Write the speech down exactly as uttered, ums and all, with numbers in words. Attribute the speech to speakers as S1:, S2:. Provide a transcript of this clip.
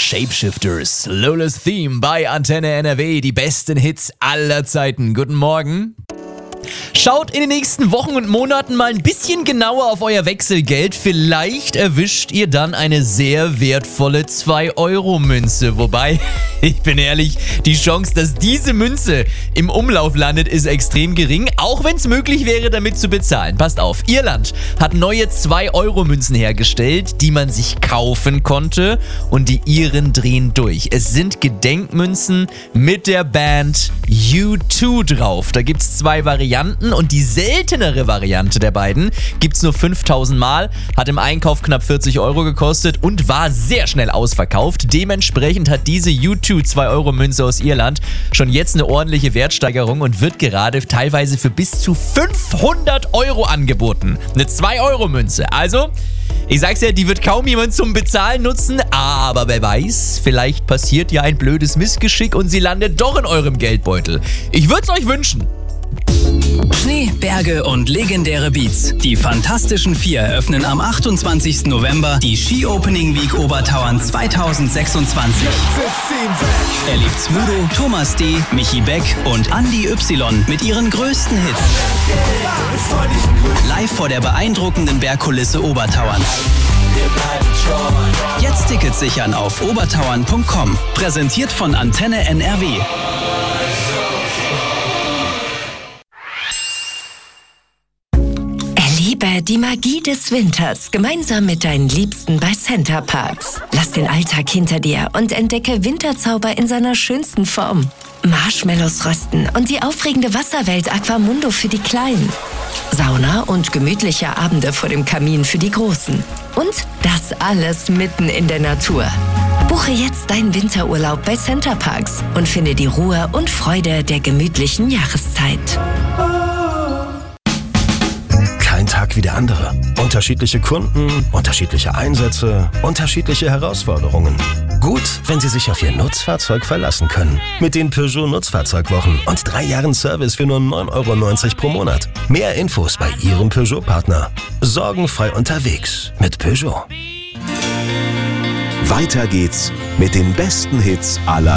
S1: Shapeshifters, Lola's Theme bei Antenne N R W, die besten Hits aller Zeiten. Guten Morgen. Schaut in den nächsten Wochen und Monaten mal ein bisschen genauer auf euer Wechselgeld. Vielleicht erwischt ihr dann eine sehr wertvolle zwei Euro Münze. Wobei, ich bin ehrlich, die Chance, dass diese Münze im Umlauf landet, ist extrem gering. Auch wenn es möglich wäre, damit zu bezahlen. Passt auf, Irland hat neue zwei Euro Münzen hergestellt, die man sich kaufen konnte. Und die Iren drehen durch. Es sind Gedenkmünzen mit der Band U zwei drauf. Da gibt es zwei Varianten. Und die seltenere Variante der beiden gibt es nur fünftausend Mal, hat im Einkauf knapp vierzig Euro gekostet und war sehr schnell ausverkauft. Dementsprechend hat diese U zwei zwei Euro Münze aus Irland schon jetzt eine ordentliche Wertsteigerung und wird gerade teilweise für bis zu fünfhundert Euro angeboten. Eine zwei Euro Münze. Also, ich sag's ja, die wird kaum jemand zum Bezahlen nutzen, aber wer weiß, vielleicht passiert ja ein blödes Missgeschick und sie landet doch in eurem Geldbeutel. Ich würd's euch wünschen.
S2: Schnee, Berge und legendäre Beats. Die Fantastischen Vier eröffnen am achtundzwanzigsten November die Ski Opening Week Obertauern zweitausendsechsundzwanzig. Erlebt Smudo, Thomas D., Michi Beck und Andy Y. mit ihren größten Hits. Live vor der beeindruckenden Bergkulisse Obertauern. Jetzt Tickets sichern auf obertauern punkt com. Präsentiert von Antenne N R W.
S3: Erlebe die Magie des Winters gemeinsam mit deinen Liebsten bei Center Parcs. Lass den Alltag hinter dir und entdecke Winterzauber in seiner schönsten Form. Marshmallows rösten und die aufregende Wasserwelt Aquamundo für die Kleinen. Sauna und gemütliche Abende vor dem Kamin für die Großen. Und das alles mitten in der Natur. Buche jetzt deinen Winterurlaub bei Center Parcs und finde die Ruhe und Freude der gemütlichen Jahreszeit.
S4: Kein Tag wie der andere. Unterschiedliche Kunden, unterschiedliche Einsätze, unterschiedliche Herausforderungen. Gut, wenn Sie sich auf Ihr Nutzfahrzeug verlassen können. Mit den Peugeot Nutzfahrzeugwochen und drei Jahren Service für nur neun Euro neunzig pro Monat. Mehr Infos bei Ihrem Peugeot-Partner. Sorgenfrei unterwegs mit Peugeot.
S5: Weiter geht's mit den besten Hits aller